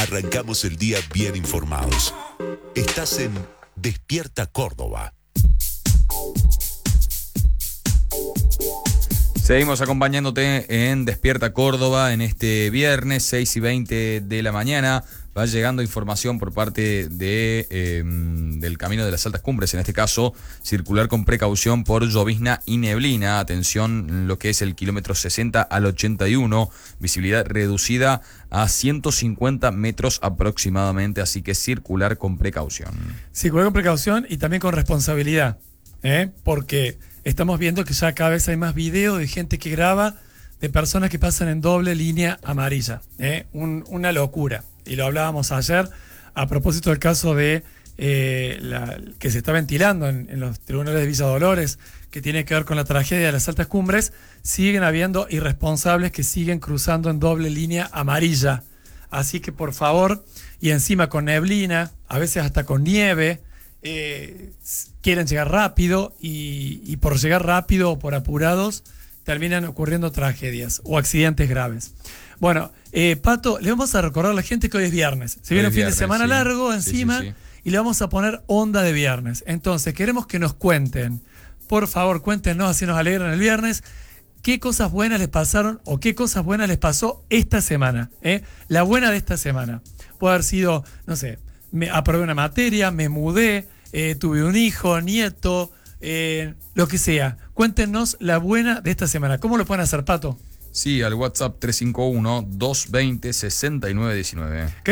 arrancamos el día bien informados. Estás en Despierta Córdoba. Seguimos acompañándote en Despierta Córdoba en este viernes 6:20 de la mañana. Va llegando información por parte del Camino de las Altas Cumbres, en este caso, circular con precaución por llovizna y neblina. Atención, lo que es el kilómetro 60 al 81, visibilidad reducida a 150 metros aproximadamente, así que circular con precaución. Circular con precaución y también con responsabilidad, porque estamos viendo que ya cada vez hay más videos de gente que graba de personas que pasan en doble línea amarilla. Una locura. Y lo hablábamos ayer a propósito del caso de que se está ventilando en los tribunales de Villa Dolores, que tiene que ver con la tragedia de las Altas Cumbres. Siguen habiendo irresponsables que siguen cruzando en doble línea amarilla. Así que por favor, y encima con neblina, a veces hasta con nieve, quieren llegar rápido y por llegar rápido o por apurados terminan ocurriendo tragedias o accidentes graves. Bueno, Pato, le vamos a recordar a la gente que hoy es viernes. Se viene un fin de semana largo encima y le vamos a poner onda de viernes. Entonces, queremos que nos cuenten, por favor, cuéntenos, así nos alegran el viernes, qué cosas buenas les pasaron o qué cosas buenas les pasó esta semana. La buena de esta semana puede haber sido, no sé, me aprobé una materia, me mudé, tuve un hijo, nieto, lo que sea. Cuéntenos la buena de esta semana. ¿Cómo lo pueden hacer, Pato? Sí, al WhatsApp 351-220-6919.